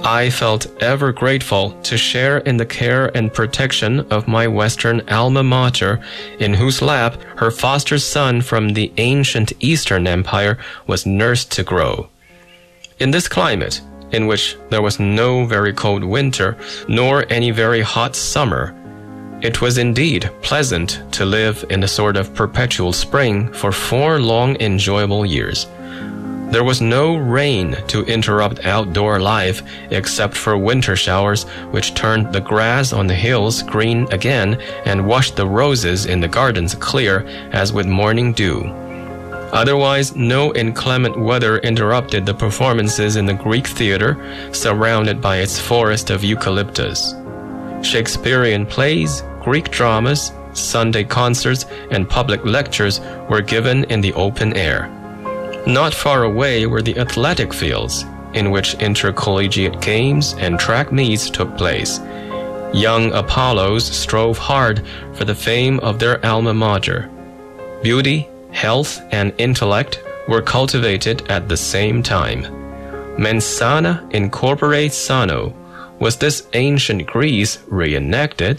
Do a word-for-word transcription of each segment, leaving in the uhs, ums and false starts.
I felt ever grateful to share in the care and protection of my Western alma mater, in whose lap her foster son from the ancient Eastern Empire was nursed to grow. In this climate, in which there was no very cold winter, nor any very hot summer, it was indeed pleasant to live in a sort of perpetual spring for four long enjoyable years. There was no rain to interrupt outdoor life except for winter showers, which turned the grass on the hills green again and washed the roses in the gardens clear as with morning dew. Otherwise, no inclement weather interrupted the performances in the Greek theater, surrounded by its forest of eucalyptus. Shakespearean plays, Greek dramas, Sunday concerts, and public lectures were given in the open air. Not far away were the athletic fields, in which intercollegiate games and track meets took place. Young Apollos strove hard for the fame of their alma mater. Beauty, health, and intellect were cultivated at the same time. Mens sana in corpore sano. Was this ancient Greece reenacted?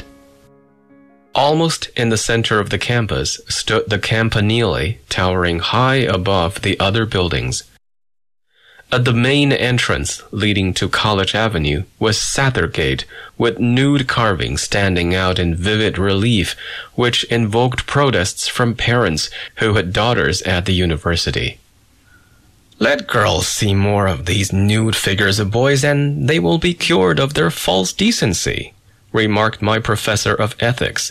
Almost in the center of the campus stood the Campanile, towering high above the other buildings. At the main entrance leading to College Avenue was Sattergate, with nude carvings standing out in vivid relief, which invoked protests from parents who had daughters at the university. Let girls see more of these nude figures of boys, and they will be cured of their false decency, remarked my professor of ethics.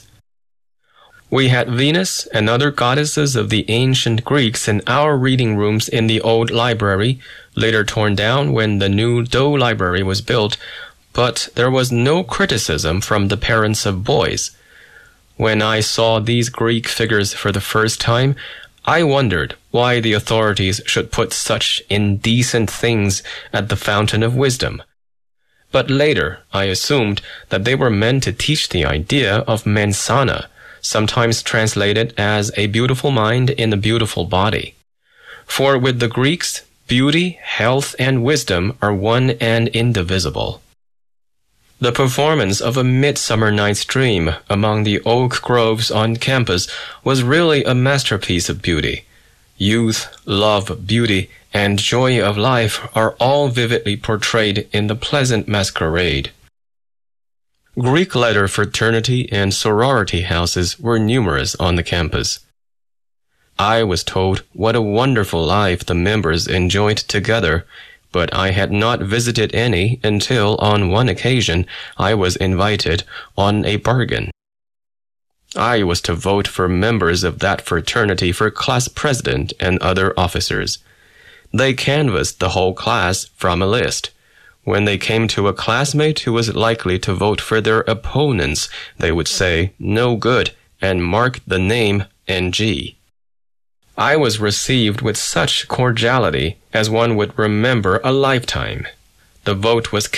We had Venus and other goddesses of the ancient Greeks in our reading rooms in the old library, later torn down when the new Doe Library was built, but there was no criticism from the parents of boys. When I saw these Greek figures for the first time, I wondered why the authorities should put such indecent things at the fountain of wisdom. But later I assumed that they were meant to teach the idea of mens sana, sometimes translated as a beautiful mind in a beautiful body. For with the Greeks, beauty, health, and wisdom are one and indivisible. The performance of A Midsummer Night's Dream among the oak groves on campus was really a masterpiece of beauty. Youth, love, beauty, and joy of life are all vividly portrayed in the pleasant masquerade. Greek letter fraternity and sorority houses were numerous on the campus. I was told what a wonderful life the members enjoyed together, but I had not visited any until on one occasion I was invited on a bargain. I was to vote for members of that fraternity for class president and other officers. They canvassed the whole class from a list. When they came to a classmate who was likely to vote for their opponents, they would say, "No good," and mark the name N G. I was received with such cordiality as one would remember a lifetime. The vote was